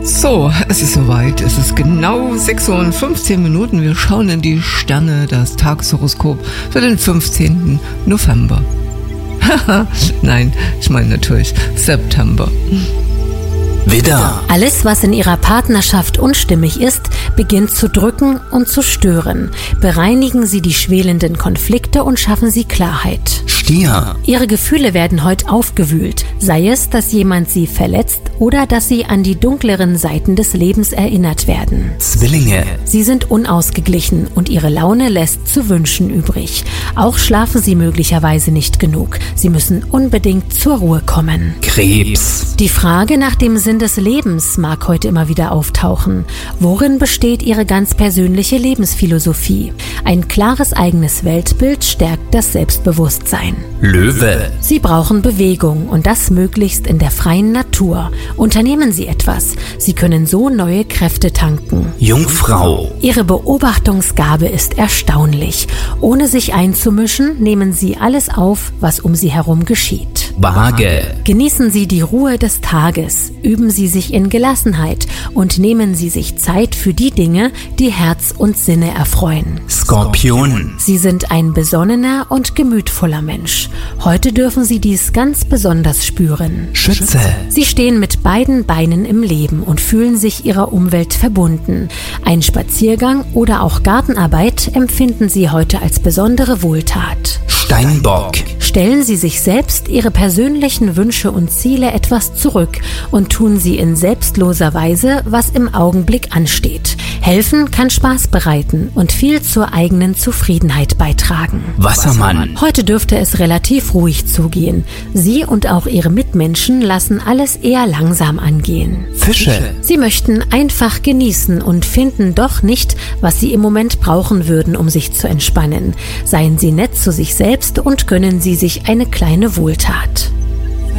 So, es ist soweit. Es ist genau 6:15 Uhr. Wir schauen in die Sterne, das Tageshoroskop für den 15. November. Nein, ich meine natürlich September. Widder. Alles, was in Ihrer Partnerschaft unstimmig ist, beginnt zu drücken und zu stören. Bereinigen Sie die schwelenden Konflikte und schaffen Sie Klarheit. Stier. Ihre Gefühle werden heute aufgewühlt, sei es, dass jemand Sie verletzt oder dass Sie an die dunkleren Seiten des Lebens erinnert werden. Zwillinge. Sie sind unausgeglichen und Ihre Laune lässt zu wünschen übrig. Auch schlafen Sie möglicherweise nicht genug. Sie müssen unbedingt zur Ruhe kommen. Krebs. Die Frage nach dem Sinn des Lebens mag heute immer wieder auftauchen. Worin besteht Ihre ganz persönliche Lebensphilosophie? Ein klares eigenes Weltbild stärkt das Selbstbewusstsein. Löwe. Sie brauchen Bewegung und das möglichst in der freien Natur. Unternehmen Sie etwas. Sie können so neue Kräfte tanken. Jungfrau. Ihre Beobachtungsgabe ist erstaunlich. Ohne sich einzumischen, nehmen Sie alles auf, was um Sie herum geschieht. Waage. Genießen Sie die Ruhe des Tages, üben Sie sich in Gelassenheit und nehmen Sie sich Zeit für die Dinge, die Herz und Sinne erfreuen. Skorpion. Sie sind ein besonnener und gemütvoller Mensch. Heute dürfen Sie dies ganz besonders spüren. Schütze. Sie stehen mit beiden Beinen im Leben und fühlen sich Ihrer Umwelt verbunden. Ein Spaziergang oder auch Gartenarbeit empfinden Sie heute als besondere Wohltat. Steinbock. Stellen Sie sich selbst Ihre persönlichen Wünsche und Ziele etwas zurück und tun Sie in selbstloser Weise, was im Augenblick ansteht. Helfen kann Spaß bereiten und viel zur eigenen Zufriedenheit beitragen. Wassermann. Heute dürfte es relativ ruhig zugehen. Sie und auch Ihre Mitmenschen lassen alles eher langsam angehen. Fische. Sie möchten einfach genießen und finden doch nicht, was Sie im Moment brauchen würden, um sich zu entspannen. Seien Sie nett zu sich selbst und gönnen Sie sich eine kleine Wohltat.